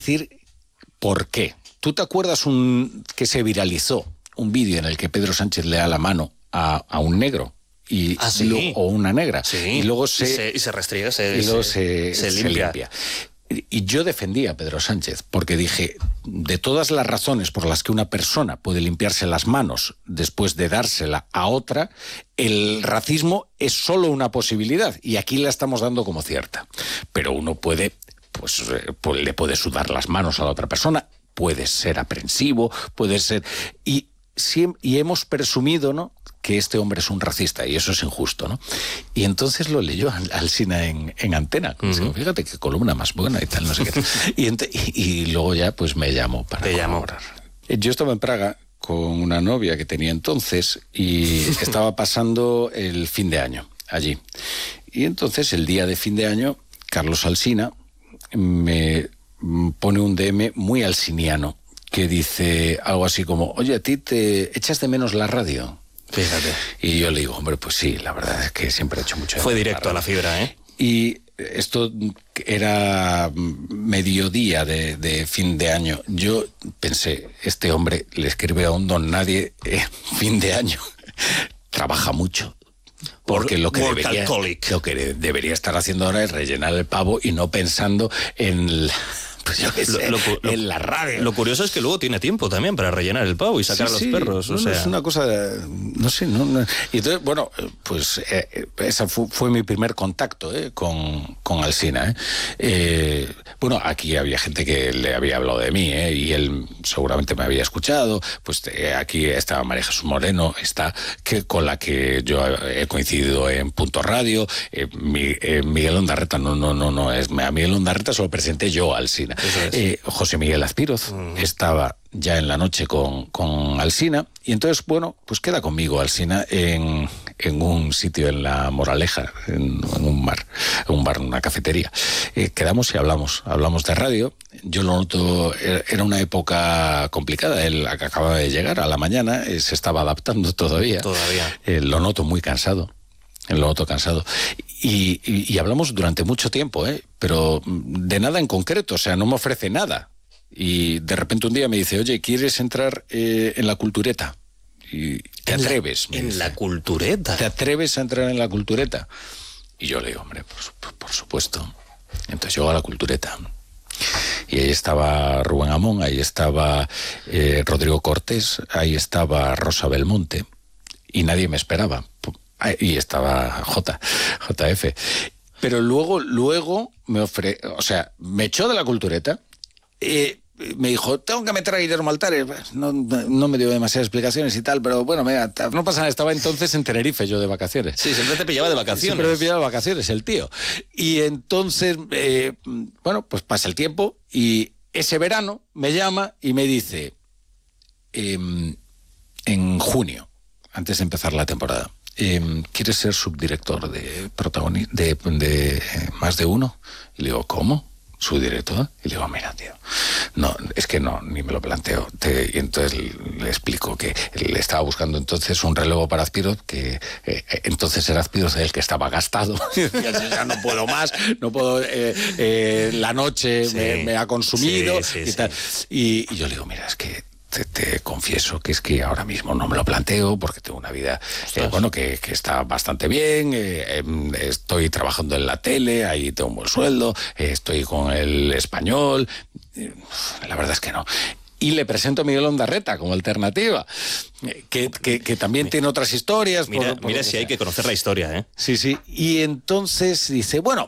decir por qué. ¿Tú te acuerdas que se viralizó un vídeo en el que Pedro Sánchez le da la mano a un negro? O una negra. Sí. Y luego se restriega, se limpia. Y yo defendía a Pedro Sánchez, porque dije, de todas las razones por las que una persona puede limpiarse las manos después de dársela a otra, el racismo es solo una posibilidad, y aquí la estamos dando como cierta. Pero uno puede, pues le puede sudar las manos a la otra persona, puede ser aprensivo, puede ser... Y hemos presumido, ¿no?, que este hombre es un racista, y eso es injusto, ¿no? Y entonces lo leyó Alsina en Antena. Uh-huh. Fíjate qué columna más buena y tal, no sé qué. Y luego ya pues me llamó para colaborar. Yo estaba en Praga con una novia que tenía entonces y estaba pasando el fin de año allí. Y entonces el día de fin de año, Carlos Alsina me pone un DM muy alsiniano que dice algo así como, oye, ¿a ti te echas de menos la radio? Fíjate. Y yo le digo, hombre, pues sí, la verdad es que siempre he hecho mucho. Fue directo a la fibra, ¿eh? Y esto era mediodía de fin de año. Yo pensé, este hombre le escribe a un don nadie fin de año. Trabaja mucho. Porque lo que debería estar haciendo ahora es rellenar el pavo y no pensando en... Pues yo qué sé, en la radio. Lo curioso es que luego tiene tiempo también para rellenar el pavo y sacar a los perros. Es una cosa, no sé. Y entonces, bueno, pues esa fue mi primer contacto con Alsina. Bueno, aquí había gente que le había hablado de mí, y él seguramente me había escuchado. Pues aquí estaba María Jesús Moreno, con la que yo he coincidido en Punto Radio. Miguel Ondarreta, no, a Miguel Ondarreta se lo presenté yo a Alsina. José Miguel Azpiroz estaba ya en la noche con Alsina, y entonces, bueno, pues queda conmigo Alsina en un sitio en La Moraleja, en un bar, una cafetería. Quedamos y hablamos de radio. Yo lo noto, era una época complicada, él acababa de llegar a la mañana, se estaba adaptando todavía. Lo noto muy cansado. Lo noto cansado. Y hablamos durante mucho tiempo, pero de nada en concreto, o sea, no me ofrece nada. Y de repente un día me dice, oye, ¿quieres entrar en la Cultureta? Y ¿te atreves? ¿En la Cultureta? ¿Te atreves a entrar en la Cultureta? Y yo le digo, hombre, por supuesto. Entonces llego a la Cultureta. Y ahí estaba Rubén Amón, ahí estaba Rodrigo Cortés, ahí estaba Rosa Belmonte, y nadie me esperaba. Y estaba JF. Pero luego me echó de la Cultureta, me dijo, tengo que meter a Guillermo Altares. No me dio demasiadas explicaciones y tal, pero bueno, mira, no pasa nada, estaba entonces en Tenerife yo de vacaciones. Sí, siempre te pillaba de vacaciones. Siempre me pillaba de vacaciones el tío. Y entonces, bueno, pues pasa el tiempo y ese verano me llama y me dice, en junio, antes de empezar la temporada, ¿quieres ser subdirector de Más de Uno? Y le digo, ¿cómo? ¿Subdirector? Y le digo, mira, tío, no, es que no, ni me lo planteo. Y entonces le explico que le estaba buscando entonces un relevo para Azpiroz, que entonces era Azpiroz el que estaba gastado. Ya no puedo más, no puedo, la noche me ha consumido y tal. Y yo le digo, mira, es que te confieso que es que ahora mismo no me lo planteo porque tengo una vida que está bastante bien, estoy trabajando en la tele, ahí tengo un buen sueldo, estoy con El Español, la verdad es que no. Y le presento a Miguel Ondarreta como alternativa, que también tiene otras historias. Mira si hay que conocer la historia, ¿eh? Sí. Y entonces dice, bueno,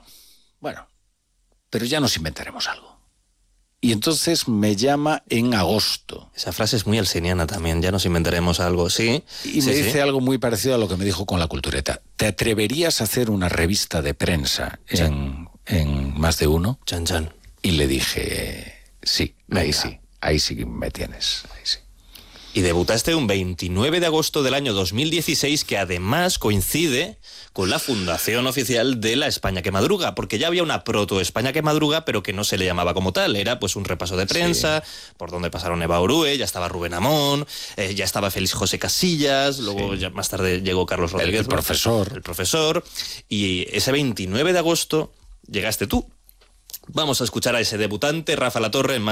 pero ya nos inventaremos algo. Y entonces me llama en agosto. Esa frase es muy alsiniana también, ya nos inventaremos algo, ¿sí? Y me dice algo muy parecido a lo que me dijo con la Cultureta. ¿Te atreverías a hacer una revista de prensa en Más de Uno? Chan, chan. Y le dije, sí, ahí sí me tienes, ahí sí. Y debutaste un 29 de agosto del año 2016, que además coincide con la fundación oficial de la España que Madruga, porque ya había una proto-España que Madruga, pero que no se le llamaba como tal. Era pues un repaso de prensa, por donde pasaron Eva Orue, ya estaba Rubén Amón, ya estaba Félix José Casillas, luego ya más tarde llegó Carlos Rodríguez. El profesor. Y ese 29 de agosto llegaste tú. Vamos a escuchar a ese debutante, Rafa La Torre, en